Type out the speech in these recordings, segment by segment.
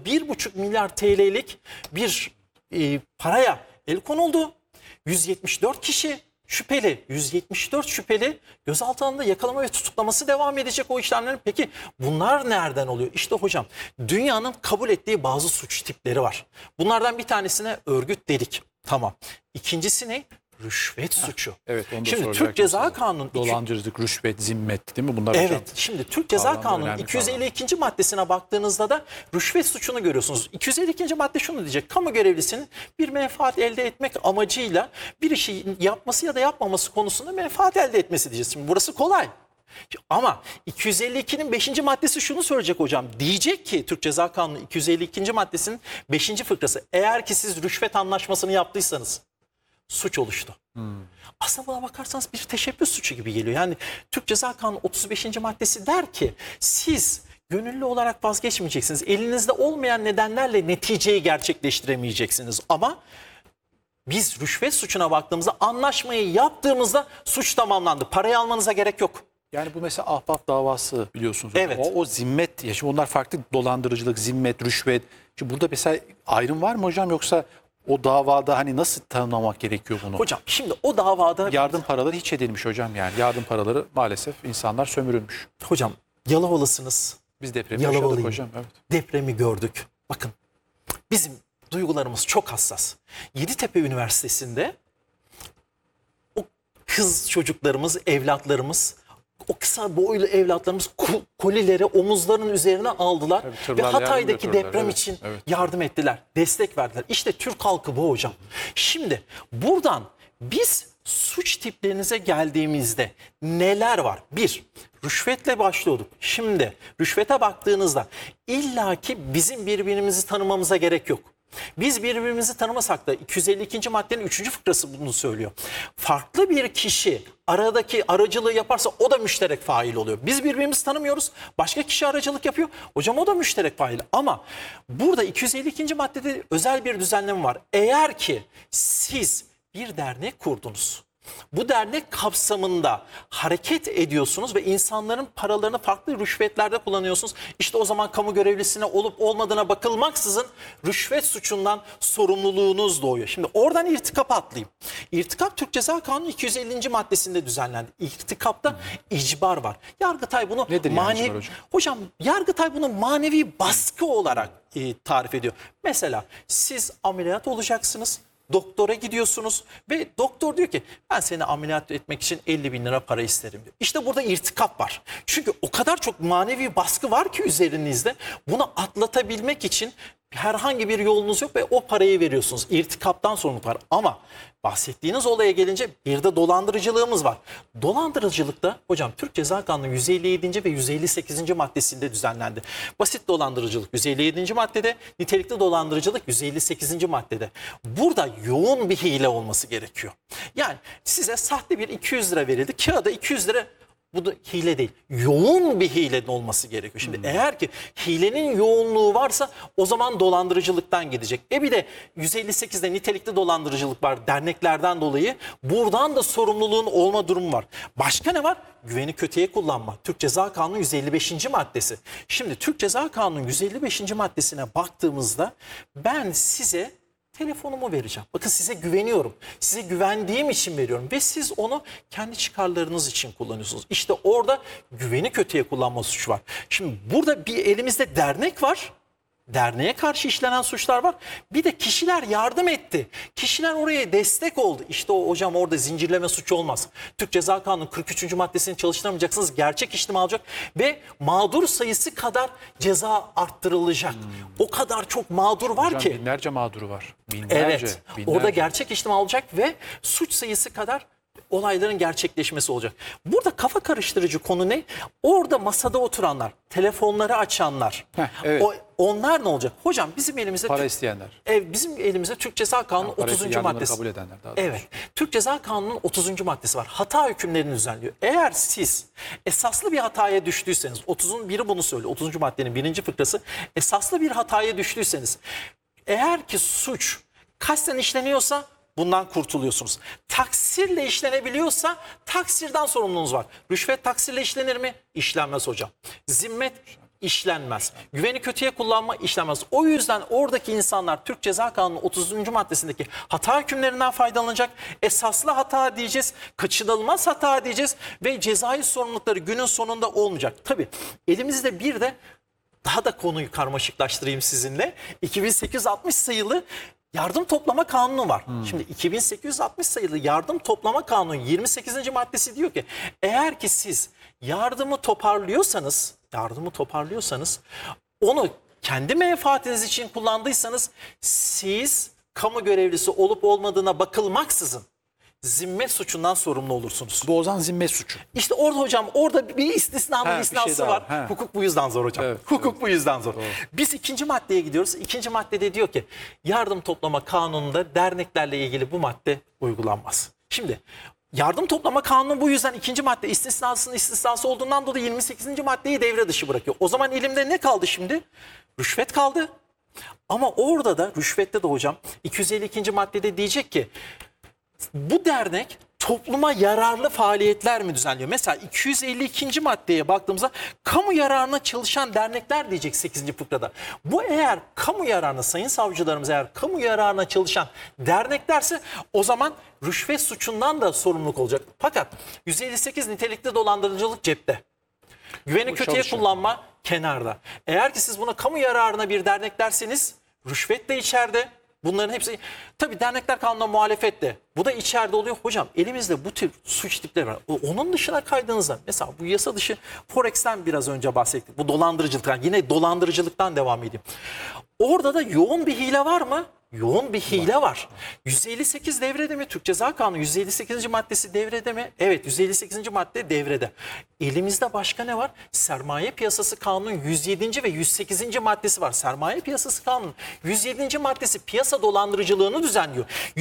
1,5 milyar TL'lik bir paraya el konuldu. 174 kişi şüpheli, 174 şüpheli gözaltında yakalama ve tutuklaması devam edecek o işlemlerin. Peki bunlar nereden oluyor? İşte hocam dünyanın kabul ettiği bazı suç tipleri var. Bunlardan bir tanesine örgüt dedik. Tamam. İkincisi ne? Rüşvet suçu. Evet, onu da şimdi Türk Ceza Kanunu dolandırıcılık, rüşvet, zimmet değil mi bunlar evet, hocam? şimdi Türk Ceza Kanunu 252. maddesine baktığınızda da rüşvet suçunu görüyorsunuz. 252. madde şunu diyecek: kamu görevlisinin bir menfaat elde etmek amacıyla bir işi yapması ya da yapmaması konusunda menfaat elde etmesi diyeceğiz. Şimdi burası kolay. Ama 252'nin 5. maddesi şunu söyleyecek hocam. Diyecek ki Türk Ceza Kanunu 252. maddesinin 5. fıkrası: eğer ki siz rüşvet anlaşmasını yaptıysanız suç oluştu. Aslında buna bakarsanız bir teşebbüs suçu gibi geliyor. Yani Türk Ceza Kanunu 35. maddesi der ki siz gönüllü olarak vazgeçmeyeceksiniz. Elinizde olmayan nedenlerle neticeyi gerçekleştiremeyeceksiniz. Ama biz rüşvet suçuna baktığımızda anlaşmayı yaptığımızda suç tamamlandı. Parayı almanıza gerek yok. Yani bu mesela ahbap davası biliyorsunuz. Evet. O zimmet, ya şimdi onlar farklı, dolandırıcılık, zimmet, rüşvet. Şimdi burada mesela ayrım var mı hocam, yoksa o davada hani nasıl tanımlamak gerekiyor bunu? Hocam şimdi o davada yardım paraları hiç edilmiş hocam yani. Yardım paraları maalesef insanlar sömürülmüş. hocam Yalovalısınız. Biz depremi yaşadık Yalovalıyım. hocam. Evet. Depremi gördük. Bakın bizim duygularımız çok hassas. Yeditepe Üniversitesi'nde o kız çocuklarımız, evlatlarımız, o kısa boylu evlatlarımız kolileri omuzlarının üzerine aldılar Tabii, ve Hatay'daki götürdüler. deprem Evet, için evet. yardım ettiler, destek verdiler. İşte Türk halkı bu hocam. Şimdi buradan biz suç tiplerinize geldiğimizde neler var? Bir, rüşvetle başlıyorduk. Şimdi rüşvete baktığınızda illaki bizim birbirimizi tanımamıza gerek yok. Biz birbirimizi tanımasak da 252. maddenin 3. fıkrası bunu söylüyor. Farklı bir kişi aradaki aracılığı yaparsa o da müşterek fail oluyor. Biz birbirimizi tanımıyoruz. Başka kişi aracılık yapıyor. Hocam o da müşterek fail. Ama burada 252. maddede özel bir düzenleme var. Eğer ki siz bir dernek kurdunuz, bu dernek kapsamında hareket ediyorsunuz ve insanların paralarını farklı rüşvetlerde kullanıyorsunuz. İşte o zaman kamu görevlisine olup olmadığına bakılmaksızın rüşvet suçundan sorumluluğunuz doğuyor. Şimdi oradan irtikapa atlayayım. İrtikap Türk Ceza Kanunu 250. maddesinde düzenlendi. İrtikapta icbar var. Yargıtay bunu nedir manevi hocam? Hocam Yargıtay bunu manevi baskı olarak tarif ediyor. Mesela siz ameliyat olacaksınız. Doktora gidiyorsunuz ve doktor diyor ki ben seni ameliyat etmek için 50 bin lira para isterim diyor. İşte burada irtikap var. Çünkü o kadar çok manevi baskı var ki üzerinizde, bunu atlatabilmek için herhangi bir yolunuz yok ve o parayı veriyorsunuz. İrtikaptan sorumluluk var. Ama bahsettiğiniz olaya gelince bir de dolandırıcılığımız var. Dolandırıcılıkta hocam Türk Ceza Kanunu 157. ve 158. maddesinde düzenlendi. Basit dolandırıcılık 157. maddede, nitelikli dolandırıcılık 158. maddede. Burada yoğun bir hile olması gerekiyor. Yani size sahte bir 200 lira verildi. Kağıda 200 lira. Bu da hile değil. Yoğun bir hilenin olması gerekiyor. Şimdi eğer ki hilenin yoğunluğu varsa o zaman dolandırıcılıktan gidecek. Bir de 158'de nitelikli dolandırıcılık var derneklerden dolayı. Buradan da sorumluluğun olma durumu var. Başka ne var? Güveni kötüye kullanma. Türk Ceza Kanunu 155. maddesi. Şimdi Türk Ceza Kanunu 155. maddesine baktığımızda ben size telefonumu vereceğim. Bakın size güveniyorum. Size güvendiğim için veriyorum ve siz onu kendi çıkarlarınız için kullanıyorsunuz. İşte orada güveni kötüye kullanma suçu var. Şimdi burada bir elimizde dernek var. Derneğe karşı işlenen suçlar var. Bir de kişiler yardım etti. Kişiler oraya destek oldu. İşte o hocam orada zincirleme suçu olmaz. Türk Ceza Kanunu 43. maddesini çalıştıramayacaksınız. Gerçek işlem alacak ve mağdur sayısı kadar ceza arttırılacak. O kadar çok mağdur var Hocam ki. binlerce mağduru var. Binlerce. Evet. Binlerce. Orada gerçek işlem alacak ve suç sayısı kadar olayların gerçekleşmesi olacak. Burada kafa karıştırıcı konu ne? Orada masada oturanlar, telefonları açanlar. Evet. Onlar ne olacak? Hocam bizim elimizde Para isteyenler. bizim elimizde Türk Ceza Kanunu 30. maddesi. Kabul edenler daha doğrusu. Evet. Türk Ceza Kanunu'nun 30. maddesi var. Hata hükümlerini düzenliyor. Eğer siz esaslı bir hataya düştüyseniz, 30'un biri bunu söylüyor. 30. maddenin 1. fıkrası, esaslı bir hataya düştüyseniz, eğer ki suç kasten işleniyorsa bundan kurtuluyorsunuz. Taksirle işlenebiliyorsa taksirden sorumluluğunuz var. Rüşvet taksirle işlenir mi? İşlenmez hocam. Zimmet işlenmez. Güveni kötüye kullanma işlenmez. O yüzden oradaki insanlar Türk Ceza Kanunu 30. maddesindeki hata hükümlerinden faydalanacak. Esaslı hata diyeceğiz, kaçınılmaz hata diyeceğiz ve cezai sorumlulukları günün sonunda olmayacak. Tabii elimizde bir de daha da konuyu karmaşıklaştırayım sizinle. 2860 sayılı yardım toplama kanunu var. Şimdi 2860 sayılı yardım toplama kanunu 28. maddesi diyor ki eğer ki siz yardımı toparlıyorsanız onu kendi menfaatiniz için kullandıysanız siz kamu görevlisi olup olmadığına bakılmaksızın zimmet suçundan sorumlu olursunuz. Bu o zaman zimmet suçu. İşte orada hocam orada bir istisnanın Bir istisnası şey daha var. var. Hukuk bu yüzden zor hocam. Evet, Hukuk bu yüzden zor. Biz ikinci maddeye gidiyoruz. İkinci maddede diyor ki yardım toplama kanununda derneklerle ilgili bu madde uygulanmaz. Şimdi yardım toplama kanunu bu yüzden ikinci madde istisnası olduğundan dolayı 28. maddeyi devre dışı bırakıyor. O zaman elimde ne kaldı şimdi? Rüşvet kaldı. Ama orada da rüşvette de hocam 252. maddede diyecek ki bu dernek topluma yararlı faaliyetler mi düzenliyor? Mesela 252. maddeye baktığımızda kamu yararına çalışan dernekler diyecek 8. fıkrada. Bu eğer kamu yararına, sayın savcılarımız eğer kamu yararına çalışan derneklerse o zaman rüşvet suçundan da sorumluluk olacak. Fakat 158 nitelikli dolandırıcılık cepte. Güveni kötüye kullanma kenarda. Eğer ki siz buna kamu yararına bir dernek derseniz rüşvet de içeride. Bunların hepsi tabii dernekler kanununa muhalefet de. Bu da içeride oluyor. Hocam elimizde bu tür suç tipleri var. Onun dışına kaydığınızda mesela bu yasa dışı Forex'ten biraz önce bahsettik. Bu dolandırıcılıktan yine dolandırıcılıktan devam edeyim. Orada da yoğun bir hile var mı? Yoğun bir hile var. 158 devrede mi? Türk Ceza Kanunu 158. maddesi devrede mi? Evet 158. madde devrede. Elimizde başka ne var? Sermaye Piyasası Kanunu 107. ve 108. maddesi var. Sermaye Piyasası Kanunu 107. maddesi piyasa dolandırıcılığını düzenliyor.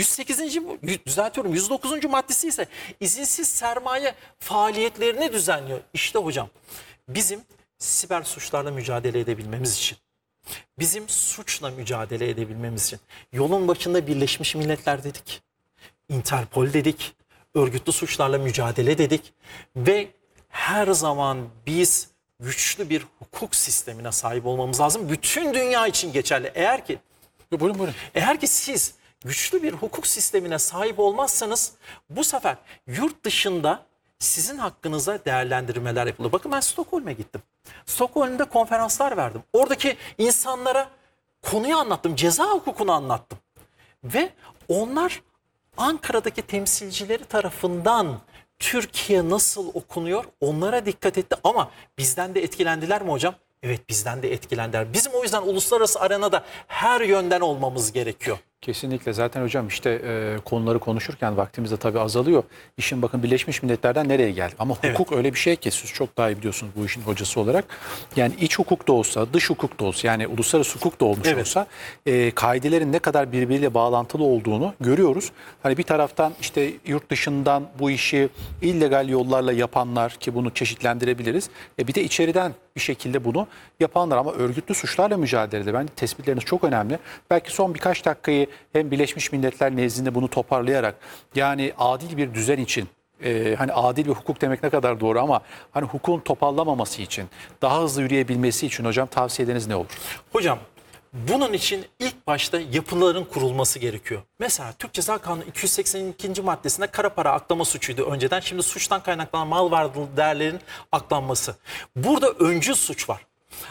109. maddesi ise izinsiz sermaye faaliyetlerini düzenliyor. İşte hocam bizim siber suçlarla mücadele edebilmemiz için bizim suçla mücadele edebilmemiz için yolun başında Birleşmiş Milletler dedik, Interpol dedik, örgütlü suçlarla mücadele dedik ve her zaman biz güçlü bir hukuk sistemine sahip olmamız lazım. Bütün dünya için geçerli. Buyurun. Eğer ki siz güçlü bir hukuk sistemine sahip olmazsanız bu sefer yurt dışında sizin hakkınıza değerlendirmeler yapılır. Bakın ben Stockholm'e gittim. Stockholm'da konferanslar verdim. Oradaki insanlara konuyu anlattım, ceza hukukunu anlattım. Ve onlar Ankara'daki temsilcileri tarafından Türkiye nasıl okunuyor onlara dikkat etti. Ama bizden de etkilendiler mi hocam? Evet bizden de etkilendiler. Bizim o yüzden uluslararası arenada her yönden olmamız gerekiyor. Kesinlikle zaten hocam işte konuları konuşurken vaktimiz de tabii azalıyor. İşin bakın Birleşmiş Milletler'den nereye geldik? Ama hukuk öyle bir şey ki siz çok daha iyi biliyorsunuz bu işin hocası olarak. Yani iç hukuk da olsa, dış hukuk da olsa yani uluslararası hukuk da olmuş olsa kaidelerin ne kadar birbiriyle bağlantılı olduğunu görüyoruz. Hani bir taraftan işte yurt dışından bu işi illegal yollarla yapanlar ki bunu çeşitlendirebiliriz. Bir de içeriden bir şekilde bunu yapanlar ama örgütlü suçlarla mücadelede bence tespitleriniz çok önemli. Belki son birkaç dakikayı hem Birleşmiş Milletler nezdinde bunu toparlayarak yani adil bir düzen için hani adil bir hukuk demek ne kadar doğru ama hani hukukun topallamaması için daha hızlı yürüyebilmesi için hocam tavsiyeleriniz ne olur? Hocam bunun için ilk başta yapıların kurulması gerekiyor. Mesela Türk Ceza Kanunu 282. maddesinde kara para aklama suçuydu önceden. Şimdi suçtan kaynaklanan mal varlığı değerlerin aklanması. Burada öncül suç var.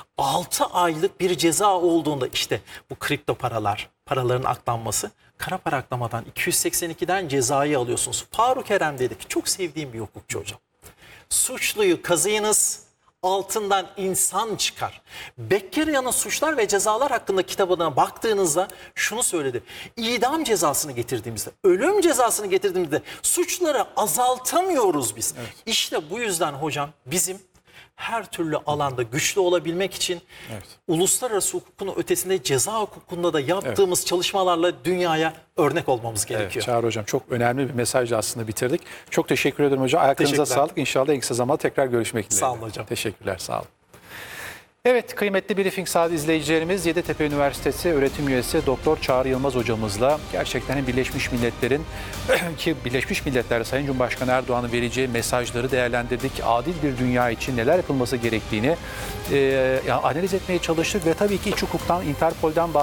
6 aylık bir ceza olduğunda işte bu kripto paraların aklanması. Kara para aklamadan 282'den cezayı alıyorsunuz. Faruk Eren dedi ki çok sevdiğim bir hukukçu hocam. Suçluyu kazıyınız, altından insan çıkar. Bekkerian'ın Suçlar ve Cezalar hakkında kitabına baktığınızda şunu söyledi. İdam cezasını getirdiğimizde, ölüm cezasını getirdiğimizde suçları azaltamıyoruz biz. Evet. İşte bu yüzden hocam bizim her türlü alanda güçlü olabilmek için uluslararası hukukun ötesinde ceza hukukunda da yaptığımız çalışmalarla dünyaya örnek olmamız gerekiyor. Evet, Çağrı Hocam çok önemli bir mesajla aslında bitirdik. Çok teşekkür ederim hocam. Ayaklarınıza sağlık. İnşallah en kısa zamanda tekrar görüşmek dileğiyle. Sağ olun hocam. Teşekkürler, sağ olun. Evet, kıymetli Briefing Saat izleyicilerimiz, Yeditepe Üniversitesi öğretim üyesi Doktor Çağrı Yılmaz hocamızla gerçekten Birleşmiş Milletler'in ki Birleşmiş Milletler Sayın Cumhurbaşkanı Erdoğan'ın vereceği mesajları değerlendirdik. Adil bir dünya için neler yapılması gerektiğini analiz etmeye çalıştık ve tabii ki iç hukuktan, Interpol'den bahsettik.